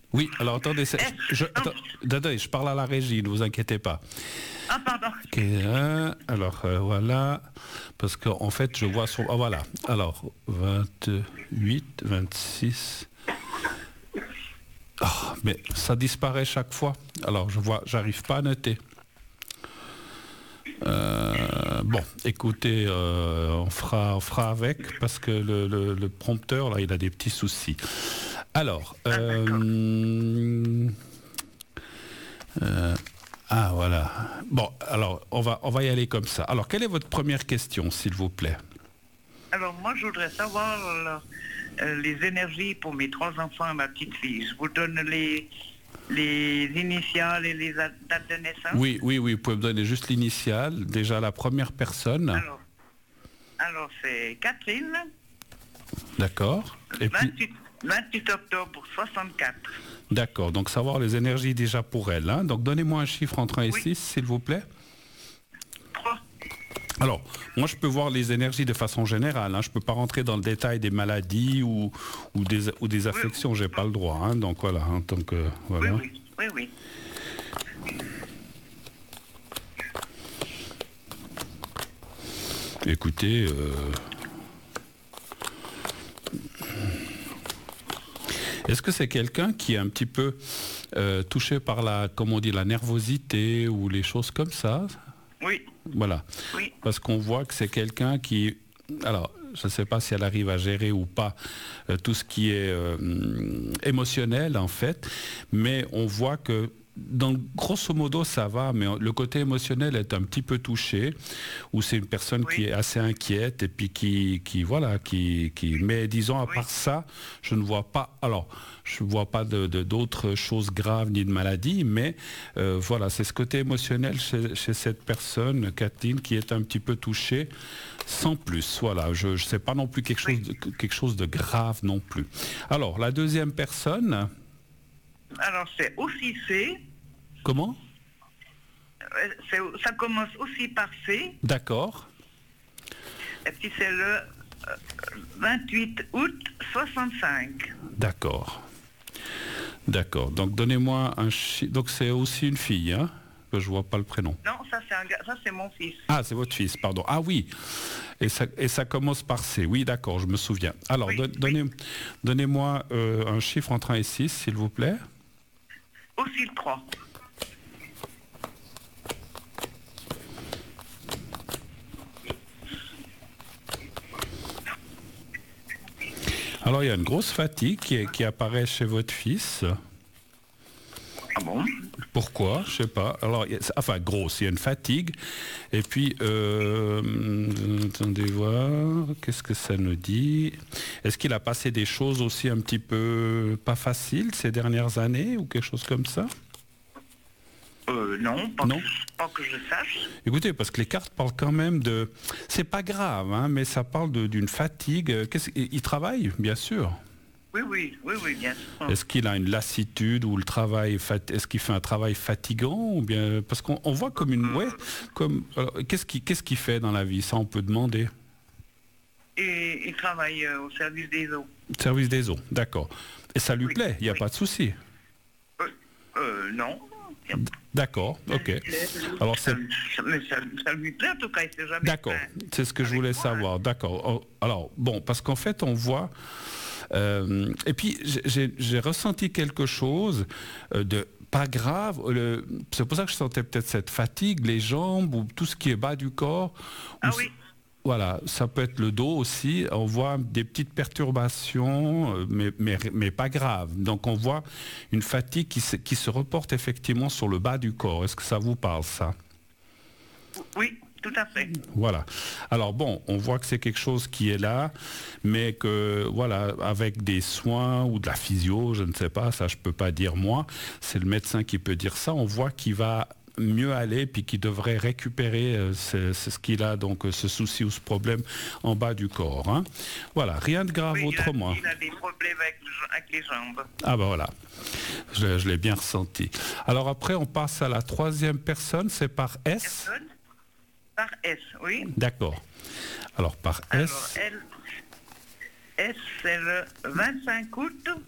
Oui, alors attendez, attendez, je parle à la régie, ne vous inquiétez pas. Ah, pardon. Ok, alors voilà, parce qu'en fait je vois sur... Ah voilà, alors 28, 26... Oh, mais ça disparaît chaque fois. Alors je vois, j'arrive pas à noter. Bon, écoutez, on fera avec parce que le prompteur là, il a des petits soucis. Alors, voilà. Bon, alors on va y aller comme ça. Alors, quelle est votre première question, s'il vous plaît? Alors, moi, je voudrais savoir les énergies pour mes 3 enfants et ma petite fille. Je vous donne les initiales et les dates de naissance. Oui, vous pouvez me donner juste l'initiale. Déjà, la première personne. Alors c'est Catherine. D'accord. Et 28 octobre 64. D'accord, donc savoir les énergies déjà pour elle. Hein. Donc donnez-moi un chiffre entre 1 et 6, s'il vous plaît. 3. Alors, moi je peux voir les énergies de façon générale. Hein. Je ne peux pas rentrer dans le détail des maladies ou des affections, j'ai pas le droit. Hein. Donc voilà. Hein. Donc, voilà. Oui. Écoutez... Est-ce que c'est quelqu'un qui est un petit peu touché par la nervosité ou les choses comme ça? Oui. Voilà. Oui. Parce qu'on voit que c'est quelqu'un qui... Alors, je ne sais pas si elle arrive à gérer ou pas tout ce qui est émotionnel, en fait, mais on voit que donc, grosso modo, ça va, mais le côté émotionnel est un petit peu touché, où c'est une personne qui est assez inquiète et puis mais disons, à part ça, je ne vois pas, d'autres choses graves ni de maladies, mais voilà, c'est ce côté émotionnel chez cette personne, Kathleen, qui est un petit peu touchée, sans plus, voilà, je ne sais pas non plus quelque chose de grave non plus. Alors, la deuxième personne... Alors, c'est aussi C. Comment? Ça commence aussi par C. D'accord. Et puis c'est le 28 août 65. D'accord. Donc donnez-moi un chiffre. Donc c'est aussi une fille, hein? Que je vois pas le prénom. Non, ça c'est mon fils. Ah, c'est votre fils, pardon. Ah oui. Et ça commence par C. Oui, d'accord, je me souviens. Alors, donnez-moi un chiffre entre 1 et 6, s'il vous plaît. Aussi le 3. Alors, il y a une grosse fatigue qui apparaît chez votre fils. Ah bon? Pourquoi? Je sais pas. Alors, grosse, il y a une fatigue. Et puis, attendez voir, qu'est-ce que ça nous dit? Est-ce qu'il a passé des choses aussi un petit peu pas faciles ces dernières années ou quelque chose comme ça? Non, pas que je sache. Écoutez, parce que les cartes parlent quand même de... C'est pas grave, hein, mais ça parle d'une fatigue. Il travaille, bien sûr. Oui, bien sûr. Est-ce qu'il a une lassitude ou est-ce qu'il fait un travail fatigant ou bien parce qu'on voit comme une qu'est-ce qu'il fait dans la vie, ça on peut demander. Et il travaille au service des eaux. Service des eaux, d'accord. Et ça lui plaît, il n'y a pas de souci. Non. D'accord, ok. Alors ça lui plaît en tout cas, il s'est jamais... D'accord, c'est ce que je voulais savoir. D'accord. Alors bon, parce qu'en fait on voit. Et puis j'ai ressenti quelque chose de pas grave. C'est pour ça que je sentais peut-être cette fatigue, les jambes ou tout ce qui est bas du corps. Ah oui. Voilà, ça peut être le dos aussi. On voit des petites perturbations, mais pas graves. Donc on voit une fatigue qui se reporte effectivement sur le bas du corps. Est-ce que ça vous parle, ça? Oui. Tout à fait. Voilà. Alors bon, on voit que c'est quelque chose qui est là, mais que voilà, avec des soins ou de la physio, je ne sais pas, ça je peux pas dire moi, c'est le médecin qui peut dire ça, on voit qu'il va mieux aller puis qu'il devrait récupérer ce qu'il a, donc ce souci ou ce problème en bas du corps. Hein. Voilà, rien de grave autrement. Il a des problèmes avec les jambes. Ah ben voilà, je l'ai bien ressenti. Alors après, on passe à la troisième personne, c'est par S. Par S, oui. D'accord. Alors par S. Alors, S, c'est le 25 août